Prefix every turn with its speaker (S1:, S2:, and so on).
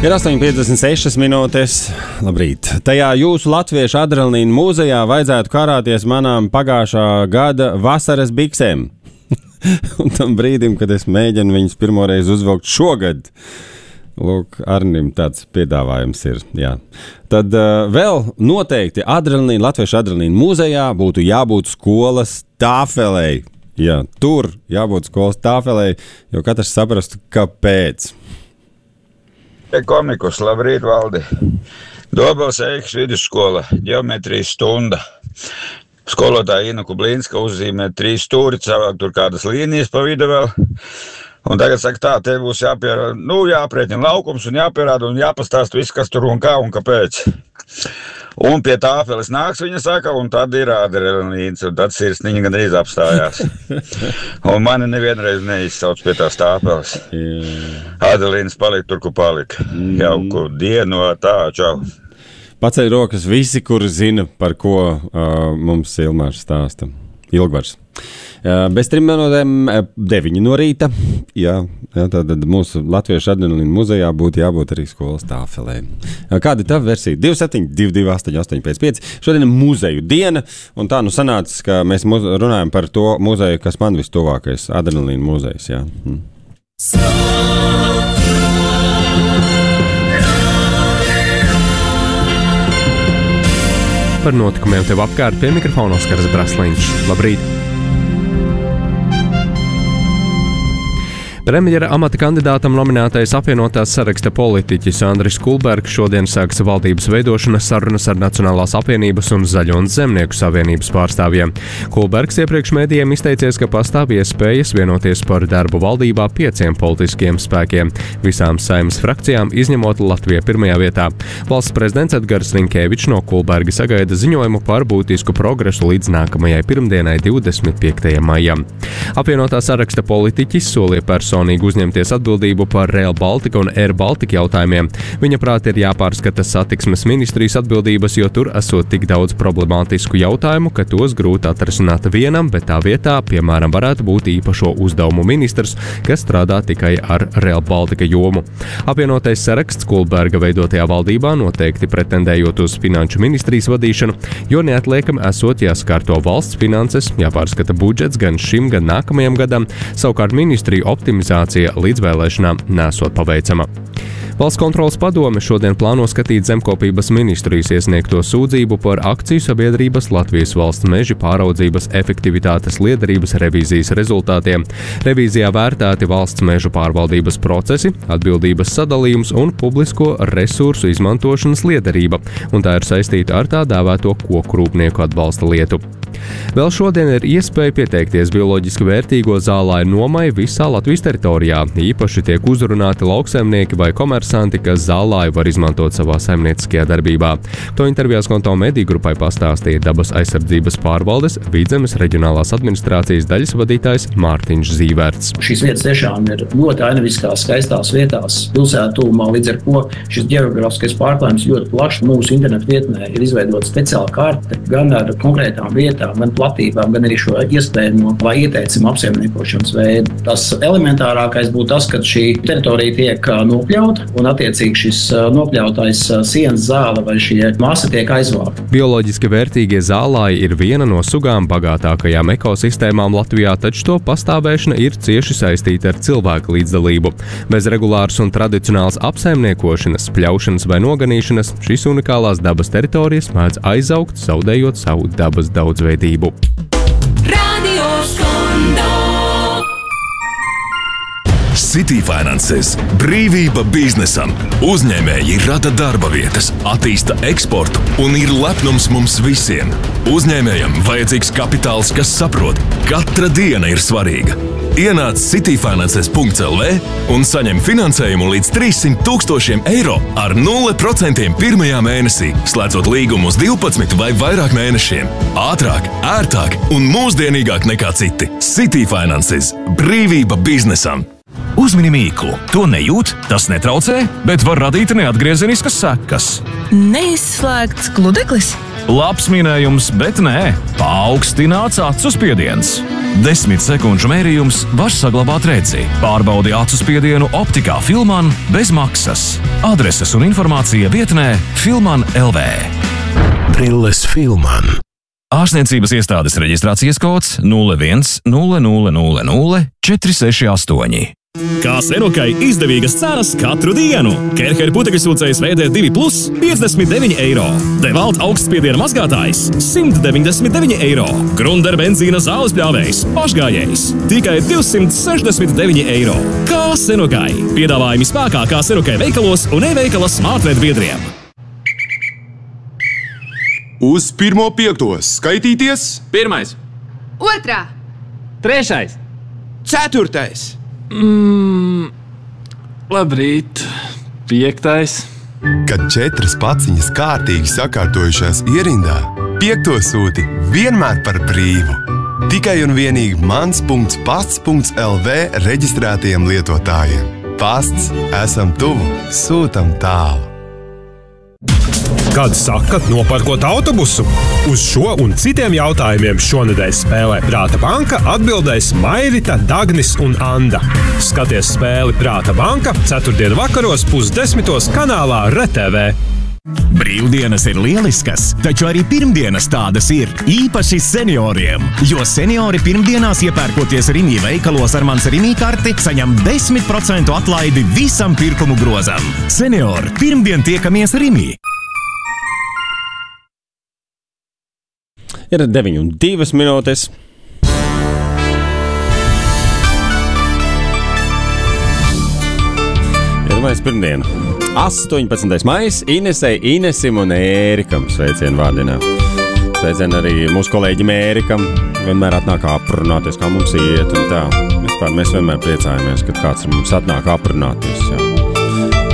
S1: Ir 8,56 minūtes. Labrīt. Tajā jūsu latviešu adrenalīna muzejā vajadzētu karāties manām pagājušā gada vasaras biksēm. Un tam brīdim, kad es mēģinu viņus pirmoreiz uzvilkt šogad, lūk, Arnim tāds piedāvājums ir. Jā. Tad vēl noteikti latviešu adrenalīna muzejā būtu jābūt skolas tāfelei. Jā, tur jābūt skolas tāfelei, jo katrs saprastu, kāpēc.
S2: Komikus, labrīt, Valdi. Dobels Eikas vidusskola, ģeometrijas stunda. Skolotāja Ina Kublīnska uzzīmē 3 stūri, savāk tur kādas līnijas pa vidu vēl. Un tagad saka tā, te būs jāprēķina laukums un jāpierāda un jāpastāst viss, kas tur un kā un kāpēc. Un pie tāfeles nāks, viņa saka, un tad ir adrenalīns, un tad sirsniņa gandrīz apstājās. Un mani nevienreiz neizsauc pie tās tāfeles. Adrenalīns palika tur, kur palika. Jauku dienu, tā, čau.
S1: Paceļ rokas visi, kuri zina, par ko mums Ilmārs stāsta. Ilgvars. Bez 3 minūtēm 9 no rīta. Jā, tad mūsu latviešu adrenalīna muzejā būtu jābūt arī skolas tāfelē. Kāda ir tava versija? 27228885. Šodien ir muzeju diena, un tā nu sanācis, ka mēs runājam par to muzeju, kas man vistuvākais - adrenalīna muzejs. Jā.
S3: Par notikumiem tev apkārt pie mikrofona Oskars Brasliņš. Labrīt! Premjera amata kandidātam nominētais apvienotās saraksta politiķis Andris Kulbergs šodien sāks valdības veidošanas sarunas ar Nacionālās apvienības un Zaļo un Zemnieku savienības pārstāvjiem. Kulbergs iepriekš mēdījiem izteicies, ka pastāv iespējas vienoties par darbu valdībā 5 politiskiem spēkiem, visām Saeimas frakcijām izņemot Latviju pirmajā vietā. Valsts prezidents Edgars Rinkēvičs no Kulberga sagaida ziņojumu par būtisku progresu līdz nākamajai pirmdienai 25. maijam. Apvienotā saraksta politiķis solīja personīgi uzņemties atbildību par Rail Baltica un Air Baltica jautājumiem. Viņa prāt ir jāpārskata satiksmes ministrijas atbildības, jo tur esot tik daudz problemātisku jautājumu, ka tos grūti atrisināt vienam, bet tā vietā, piemēram, varētu būt īpašo uzdevumu ministrs, kas strādā tikai ar Rail Baltica jomu. Apvienotais saraksts Kulberga veidotajā valdībā noteikti pretendējot uz finanšu ministrijas vadīšanu, jo neatliekami esot jāskārto valsts finanses, jāpārskata budžets gan šim, gan nākamajam gadam, savukārt ministriju optimizācija līdz vēlēšanām nesot paveicama. Valsts kontroles padome šodien plāno skatīt zemkopības ministrijas iesniegto sūdzību par akciju sabiedrības Latvijas valsts meži pāraudzības efektivitātes liederības revīzijas rezultātiem. Revīzijā vērtēti valsts mežu pārvaldības procesi, atbildības sadalījums un publisko resursu izmantošanas liederība, un tā ir saistīta ar tā dēvēto koku rūpnieku atbalsta lietu. Vēl šodien ir iespēja pieteikties bioloģiski vērtīgo zālāju nomai visā Latvijas teritorijā. Īpaši tiek uzrunāti lauksaimnieki vai komersanti, kas zālāju var izmantot savā saimnieciskajā darbībā. To intervijās Konto mediju grupai pastāstīja Dabas aizsardzības pārvaldes Vidzemes reģionālās administrācijas daļas vadītājs Mārtiņš Zīverts.
S4: Šīs vietas tiešām ir ļoti ainaviskās, skaistās vietās, pilsētūmā, līdz ar ko šis ģeogrāfiskais pārklājums ļoti plašs. Mūsu internetu vietnē ir izveidota speciāla karte gan ar konkrētām vietām, gan platībām, gan arī šo iespējamo vai ieteicimu apsaimniekošanas veidu. Tas elementārākais būtu tas, ka šī teritorija tiek nopļauta un attiecīgi šis nopļautais sienas zāle vai šie masa tiek aizvākta.
S3: Bioloģiski vērtīgie zālāji ir viena no sugām bagātākajām ekosistēmām Latvijā, taču to pastāvēšana ir cieši saistīta ar cilvēku līdzdalību. Bez regulāras un tradicionālas apsaimniekošanas, pļaušanas vai noganīšanas šīs unikālās dabas teritorijas mēdz aizaugt, zaudējot savu dabas daudzveidību.
S5: City Finances – brīvība biznesam. Uzņēmēji rada darba vietas, attīsta eksportu un ir lepnums mums visiem. Uzņēmējam vajadzīgs kapitāls, kas saprot, katra diena ir svarīga. Ienāc cityfinances.lv un saņem finansējumu līdz 300 000 eiro ar 0% pirmajā mēnesī, slēdzot līgumu uz 12 vai vairāk mēnešiem. Ātrāk, ērtāk un mūsdienīgāk nekā citi. City Finances – brīvība biznesam. Uzmini mīklu. To nejūt, tas netraucē, bet var radīt neatgriezeniskas sekas.
S6: Neizslēgts gludeklis?
S5: Labs minējums, bet nē. Paaugstināts acu spiediens. 10 sekundžu mērījums var saglabāt redzi. Pārbaudi acu spiedienu optikā Filman bez maksas. Adreses un informācija vietnē Filman LV.
S7: Brilles Filman.
S5: Ārstniecības iestādes reģistrācijas kods 0100000468.
S8: Kā Senokai izdevīgas cenas katru dienu. Kerher putekļsūcējs VD2 Plus 59 eiro. Devalt augstspiediena mazgātājs 199 eiro. Grunder benzīna zāles pļāvējs pašgājējs tikai 269 eiro. Kā Senokai. Piedāvājumi spēkā kā Senokai veikalos un e-veikala Smartvet biedriem.
S9: Uz 1.5. skaitīties.
S10: 1.
S11: 2.
S10: 3.
S11: 4.
S10: Labrīt. 5.
S9: Kad 4 paciņas kārtīgi sakārtojušās ierindā, 5. sūti vienmēr par brīvu. Tikai un vienīgi mans.pasts.lv reģistrētajiem lietotājiem. Pasts esam tuvu, sūtam tālu.
S12: Kad sakat nopērkot autobusu? Uz šo un citiem jautājumiem šonedēļ spēlē Prāta banka atbildēs Mairita, Dagnis un Anda. Skaties spēli Prāta banka 4. vakaros 9:30 kanālā RTV.
S13: Brīvdienas ir lieliskas, taču arī pirmdienas tādas ir, īpaši senioriem. Jo seniori pirmdienās iepērkoties Rimi veikalos ar mans Rimi karti, saņem 10% atlaidi visam pirkumu grozam. Seniori, pirmdien tiekamies Rimi!
S1: Ir 9:02 minūtes. Iedomājies pirmdienu. 18. maijs Inesim un Ērikam sveicienu vārdienā. Sveicienu arī mūsu kolēģim Ērikam. Vienmēr atnāk aprunāties, kā mums iet un tā. Mēs vienmēr priecājamies, kad kāds ar mums atnāk aprunāties. Jā.